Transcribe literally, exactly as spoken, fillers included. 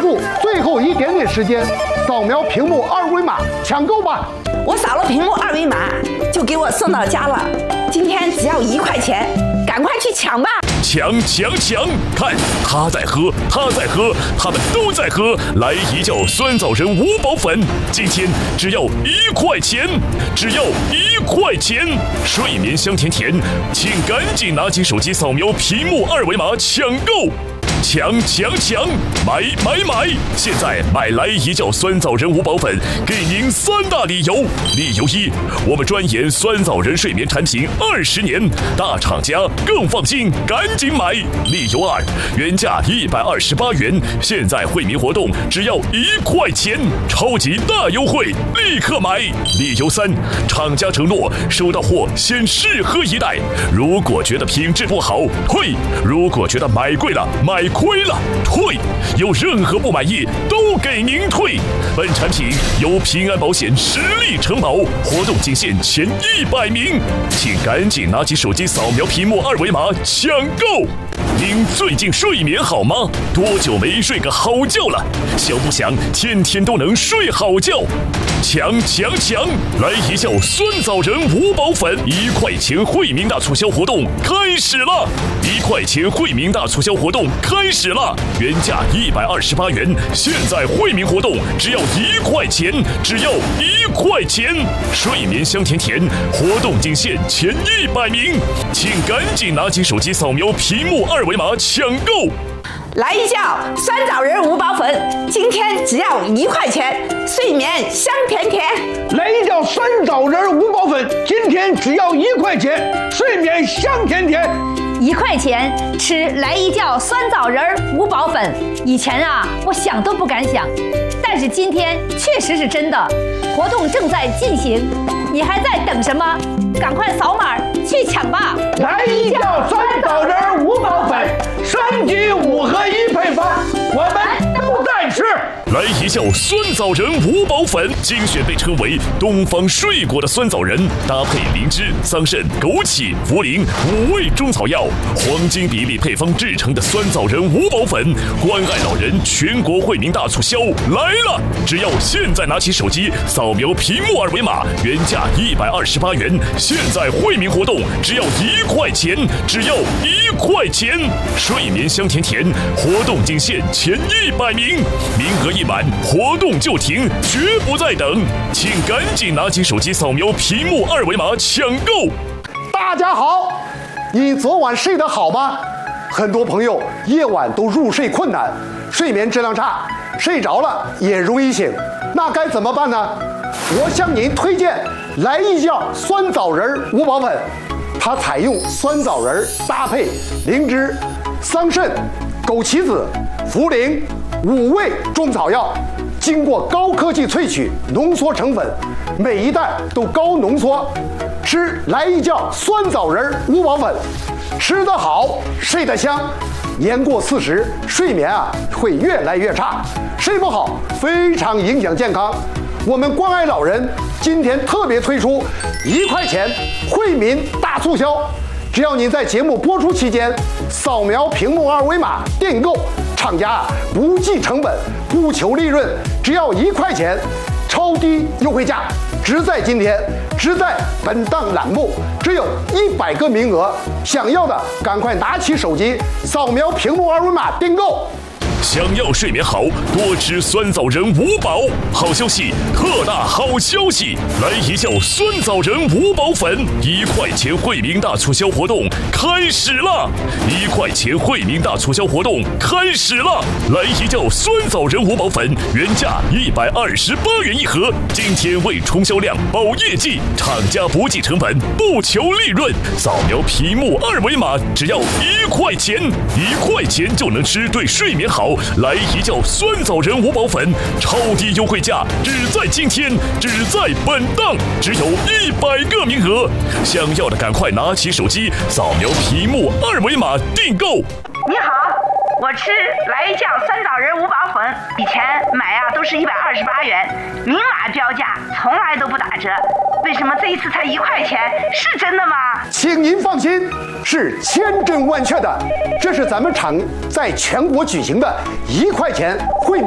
住最后一点点时间，扫描屏幕二维码抢购吧！ 我扫了屏幕二维码，就给我送到家了。今天只要一块钱，赶快去抢吧！ 抢抢抢！看他在喝，他在喝，他们都在喝来一觉酸枣仁五宝粉，今天只要一块钱，只要一块钱，睡眠香甜甜，请赶紧拿起手机扫描屏幕二维码抢购！抢抢抢！买买买！现在买来一觉酸枣仁五宝粉，给您三大理由。理由一，我们专研酸枣仁睡眠产品二十年，大厂家更放心，赶紧买。理由二，原价一百二十八元，现在惠民活动只要一块钱，超级大优惠，立刻买。理由三，厂家承诺收到货先试喝一袋，如果觉得品质不好退，如果觉得买贵了买亏了退，有任何不满意都给您退。本产品由平安保险实力承保，活动仅限前一百名，请赶紧拿起手机扫描屏幕二维码抢购。您最近睡眠好吗？多久没睡个好觉了？想不想天天都能睡好觉？抢抢抢！来一觉酸枣仁五宝粉，一块钱惠民大促销活动开始了！一块钱惠民大促销活动开始了！原价一百二十八元，现在惠民活动只要一块钱，只要一块钱！睡眠香甜甜，活动仅限前一百名，请赶紧拿起手机扫描屏幕二维码抢购。 来一觉酸枣仁五宝粉，今天只要一块钱，睡眠香甜甜。 来一觉酸枣仁五宝粉，今天只要一块钱，睡眠香甜甜。 一块钱吃来一觉酸枣仁五宝粉，以前啊我想都不敢想，但是今天确实是真的。活动正在进行，你还在等什么？赶快扫码去抢吧！ 来一觉酸枣仁五宝粉，升级五合一配方，我们都在吃。 来一觉酸枣仁五宝粉，精选被称为东方睡果的酸枣仁，搭配灵芝、桑葚、枸杞、茯苓五味中草药，黄金比例配方制成的酸枣仁五宝粉，关爱老人全国惠民大促销来了！只要现在拿起手机扫描屏幕二维码，原价一百二十八元，现在惠民活动只要一块钱，只要一块钱！睡眠香甜甜，活动仅限前一百名，名额一满，活动就停，绝不再等，请赶紧拿起手机扫描屏幕二维码抢购。 大家好，你昨晚睡得好吗？很多朋友夜晚都入睡困难，睡眠质量差，睡着了也容易醒，那该怎么办呢？我向您推荐来一觉酸枣仁五宝粉，它采用酸枣仁搭配灵芝、桑葚、枸杞子、茯苓五味中草药，经过高科技萃取浓缩成粉，每一袋都高浓缩。吃来一觉酸枣仁五宝粉，吃得好，睡得香。年过四十，睡眠啊会越来越差，睡不好非常影响健康。我们关爱老人今天特别推出一块钱惠民大促销，只要您在节目播出期间扫描屏幕二维码订购，厂家不计成本，不求利润，只要一块钱，超低优惠价，只在今天，只在本档栏目，只有一百个名额，想要的赶快拿起手机扫描屏幕二维码订购。 想要睡眠好，多吃酸枣仁五宝。好消息，特大好消息！来一觉酸枣仁五宝粉，一块钱惠民大促销活动开始了！一块钱惠民大促销活动开始了！来一觉酸枣仁五宝粉，原价一百二十八元一盒，今天为冲销量保业绩，厂家不计成本，不求利润。扫描屏幕二维码，只要一块钱，一块钱就能吃对睡眠好。来一觉酸枣仁五宝粉，超低优惠价，只在今天，只在本档，只有一百个名额。想要的赶快拿起手机扫描屏幕二维码订购。 你好，我吃来一觉酸枣仁五宝粉，以前买啊都是一百二十八元，明码标价，从来都不打折。为什么这一次才一块钱？是真的吗？ 请您放心，是千真万确的。这是咱们厂在全国举行的一块钱惠民